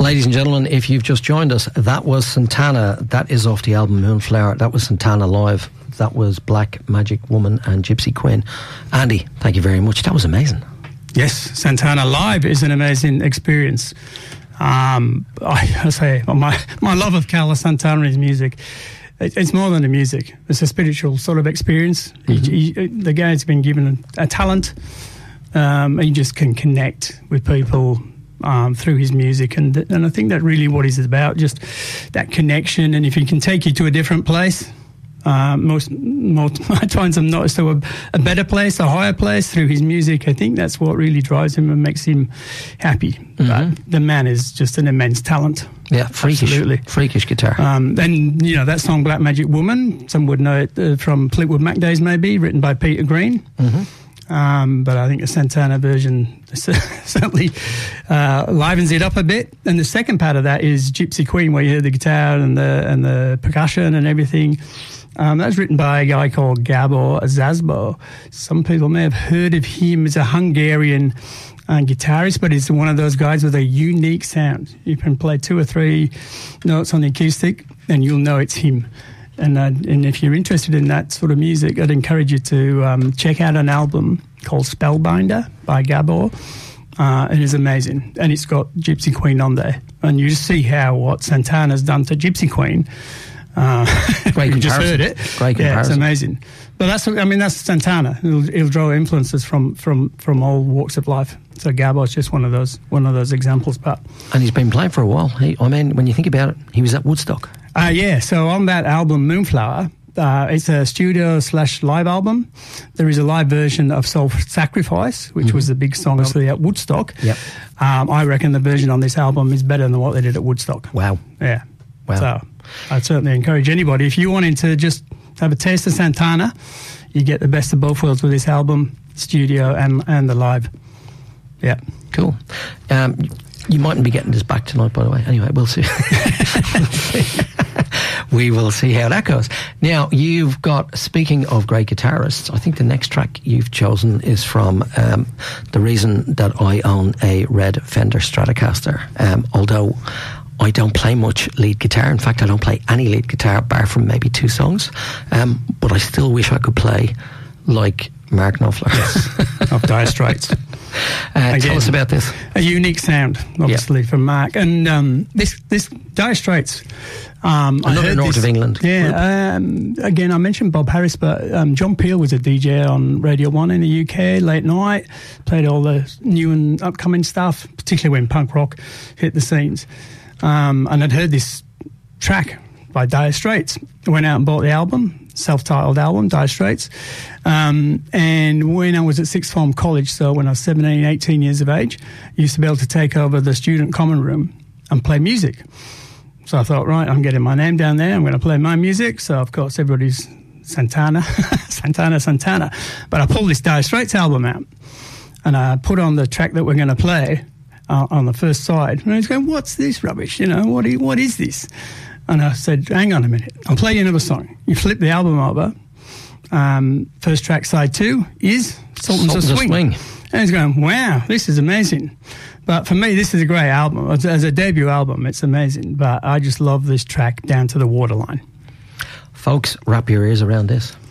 Ladies and gentlemen, if you've just joined us, that was Santana. That is off the album Moonflower. That was Santana live. That was Black Magic Woman and Gypsy Queen. Andy, thank you very much. That was amazing. Yes, Santana live is an amazing experience. I say my love of Carlos Santana's music. It's more than a music. It's a spiritual sort of experience. Mm-hmm. The guy's been given a talent. He just can connect with people through his music, and I think that really what he's about, just that connection. And if he can take you to a different place, most times I'm not to a better place, a higher place through his music. I think that's what really drives him and makes him happy. Mm-hmm. But the man is just an immense talent. Yeah, freakish guitar. And that song "Black Magic Woman," some would know it from Fleetwood Mac days, maybe written by Peter Green. Mm-hmm. But I think the Santana version certainly livens it up a bit. And the second part of that is Gypsy Queen, where you hear the guitar and the percussion and everything. That was written by a guy called Gabor Szabo. Some people may have heard of him as a Hungarian guitarist, but he's one of those guys with a unique sound. You can play 2 or 3 notes on the acoustic and you'll know it's him. And if you're interested in that sort of music, I'd encourage you to check out an album called Spellbinder by Gabor. It is amazing. And it's got Gypsy Queen on there. And you just see what Santana's done to Gypsy Queen. Great you just heard it. Great comparison. Yeah, it's amazing. But that's Santana. He'll draw influences from all walks of life. So Gabor's just one of those examples. But and he's been playing for a while. When you think about it, he was at Woodstock. So on that album Moonflower, it's a studio/live album. There is a live version of Self-Sacrifice, which was the big song obviously at Woodstock. Yep. I reckon the version on this album is better than what they did at Woodstock. Wow. Yeah. Wow. So I'd certainly encourage anybody, if you wanted to just have a taste of Santana, you get the best of both worlds with this album, studio and the live. Yeah. Cool. You mightn't be getting this back tonight, by the way. Anyway, we'll see. We will see how that goes. Now, you've got, speaking of great guitarists, I think the next track you've chosen is from the reason that I own a red Fender Stratocaster. Although I don't play much lead guitar. In fact, I don't play any lead guitar bar from maybe 2 songs. But I still wish I could play like Mark Knopfler. Yes, of Dire Straits. Tell us about this. A unique sound, obviously, from Mark. And this Dire Straits... another north of England. Yeah. Again, I mentioned Bob Harris, but John Peel was a DJ on Radio 1 in the UK, late night, played all the new and upcoming stuff, particularly when punk rock hit the scenes. And I'd heard this track by Dire Straits. I went out and bought the album, self-titled album, Dire Straits. And when I was at sixth form college, so when I was 17, 18 years of age, I used to be able to take over the student common room and play music. So I thought, right, I'm getting my name down there. I'm going to play my music. So, of course, everybody's Santana, Santana. But I pulled this Dire Straits album out and I put on the track that we're going to play on the first side. And I was going, what's this rubbish? What is this? And I said, hang on a minute. I'll play you another song. You flip the album over. First track, side 2, is Sultans of Swing. And he's going, wow, this is amazing. But for me, this is a great album. As a debut album, it's amazing. But I just love this track, Down to the Waterline. Folks, wrap your ears around this.